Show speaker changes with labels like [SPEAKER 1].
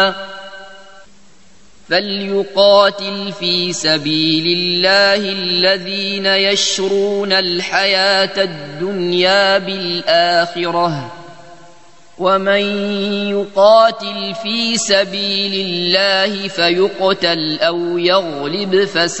[SPEAKER 1] فليقاتل في سبيل الله الذين يشرون الحياة الدنيا بالآخرة ومن يقاتل في سبيل الله فيقتل أو يغلب